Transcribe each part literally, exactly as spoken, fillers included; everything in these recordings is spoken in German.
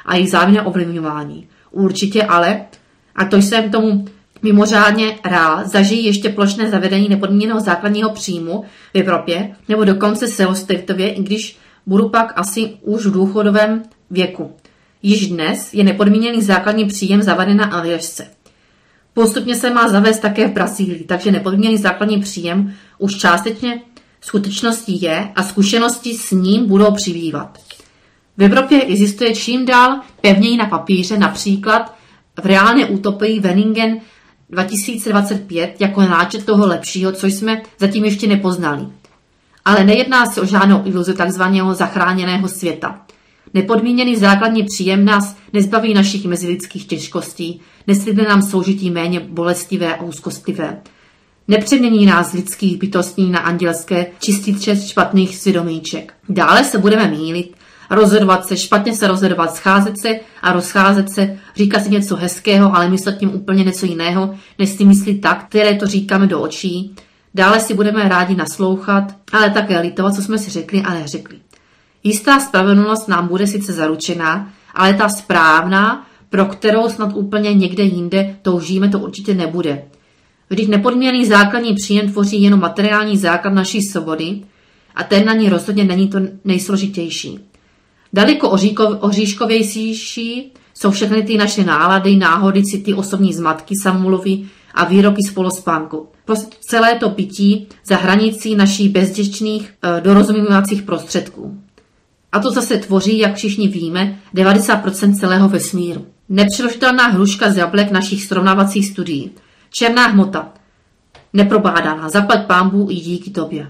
a jejich záměrné ovlivňování. Určitě ale, a to jsem tomu mimořádně rád, zažijí ještě plošné zavedení nepodmíněného základního příjmu v Evropě nebo dokonce celosvětově, i když budu pak asi už v důchodovém věku. Již dnes je nepodmíněný základní příjem zaveden na Aljašce. Postupně se má zavést také v Brazílii, takže nepodmíněný základní příjem už částečně skutečností je a zkušenosti s ním budou přibývat. V Evropě existuje čím dál pevněji na papíře, například v reálné utopii Wenningen dva tisíce dvacet pět jako náčrt toho lepšího, co jsme zatím ještě nepoznali. Ale nejedná se o žádnou iluzi takzvaného zachráněného světa. Nepodmíněný základní příjem nás nezbaví našich mezilidských těžkostí, neslibne nám soužití méně bolestivé a úzkostlivé. Nepřemění nás z lidských bytostí na andělské čističe špatných svědomíček. Dále se budeme mýlit, rozhodovat se, špatně se rozhodovat, scházet se a rozcházet se, říkat si něco hezkého, ale myslet tím úplně něco jiného, než si myslí tak, které to říkáme do očí. Dále si budeme rádi naslouchat, ale také litovat, co jsme si řekli a neřekli. Jistá spravedlnost nám bude sice zaručená, ale ta správná, pro kterou snad úplně někde jinde toužíme, to určitě nebude. Vždyť nepodmíněný základní příjem tvoří jenom materiální základ naší svobody a ten na ní rozhodně není to nejsložitější. Daleko oříškovější jsou všechny ty naše nálady, náhody, city, osobní zmatky, samomluvy a výroky z polospánku. Prostě celé to pití za hranicí našich bezděčných e, dorozumívacích prostředků. A to zase tvoří, jak všichni víme, devadesát procent celého vesmíru. Nepřeložitelná hruška z jablek našich srovnávacích studií. Černá hmota. Neprobádaná. Zaplať pánbů i díky tobě.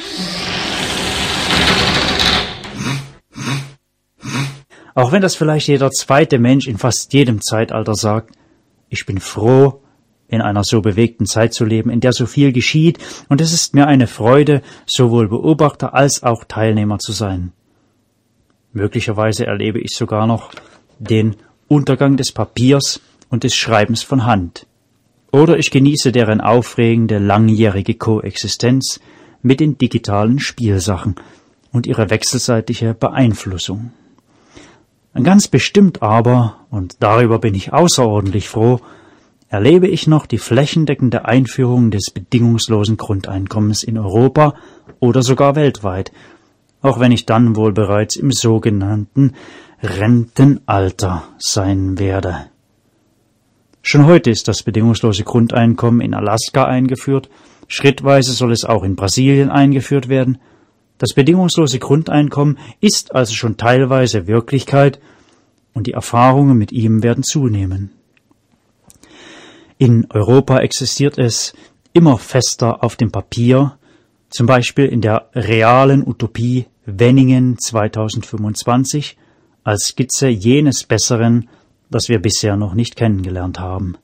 Auch wenn das vielleicht jeder zweite Mensch in fast jedem Zeitalter sagt, ich bin froh, in einer so bewegten Zeit zu leben, in der so viel geschieht, und es ist mir eine Freude, sowohl Beobachter als auch Teilnehmer zu sein. Möglicherweise erlebe ich sogar noch den Untergang des Papiers und des Schreibens von Hand. Oder ich genieße deren aufregende, langjährige Koexistenz mit den digitalen Spielsachen und ihre wechselseitige Beeinflussung. Ganz bestimmt aber, und darüber bin ich außerordentlich froh, erlebe ich noch die flächendeckende Einführung des bedingungslosen Grundeinkommens in Europa oder sogar weltweit, auch wenn ich dann wohl bereits im sogenannten Rentenalter sein werde. Schon heute ist das bedingungslose Grundeinkommen in Alaska eingeführt, schrittweise soll es auch in Brasilien eingeführt werden. Das bedingungslose Grundeinkommen ist also schon teilweise Wirklichkeit und die Erfahrungen mit ihm werden zunehmen. In Europa existiert es immer fester auf dem Papier, zum Beispiel in der realen Utopie Wenningen zweitausendfünfundzwanzig als Skizze jenes Besseren, das wir bisher noch nicht kennengelernt haben.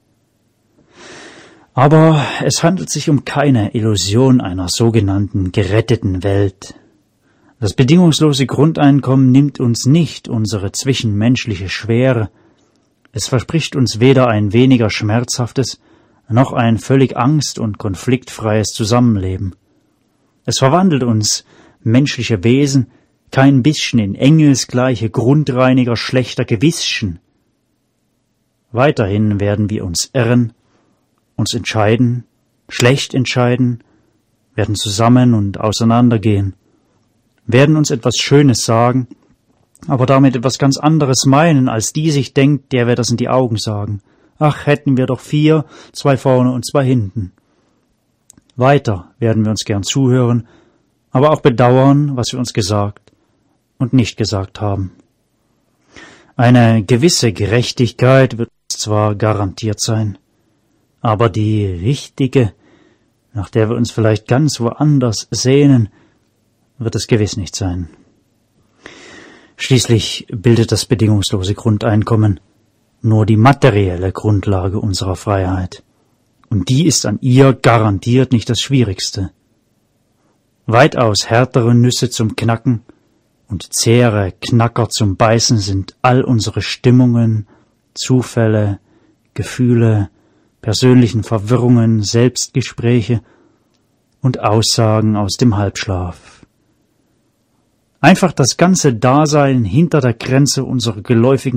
Aber es handelt sich um keine Illusion einer sogenannten geretteten Welt. Das bedingungslose Grundeinkommen nimmt uns nicht unsere zwischenmenschliche Schwere. Es verspricht uns weder ein weniger schmerzhaftes noch ein völlig angst- und konfliktfreies Zusammenleben. Es verwandelt uns, menschliche Wesen, kein bisschen in engelsgleiche Grundreiniger schlechter Gewisschen. Weiterhin werden wir uns irren, uns entscheiden, schlecht entscheiden, werden zusammen und auseinandergehen, werden uns etwas Schönes sagen, aber damit etwas ganz anderes meinen, als die sich denkt, der wir das in die Augen sagen. Ach, hätten wir doch vier, zwei vorne und zwei hinten. Weiter werden wir uns gern zuhören, aber auch bedauern, was wir uns gesagt und nicht gesagt haben. Eine gewisse Gerechtigkeit wird zwar garantiert sein, aber die richtige, nach der wir uns vielleicht ganz woanders sehnen, wird es gewiss nicht sein. Schließlich bildet das bedingungslose Grundeinkommen nur die materielle Grundlage unserer Freiheit, und die ist an ihr garantiert nicht das Schwierigste. Weitaus härtere Nüsse zum Knacken und zähere Knacker zum Beißen sind all unsere Stimmungen, Zufälle, Gefühle, persönlichen Verwirrungen, Selbstgespräche und Aussagen aus dem Halbschlaf. Einfach das ganze Dasein hinter der Grenze unserer geläufigen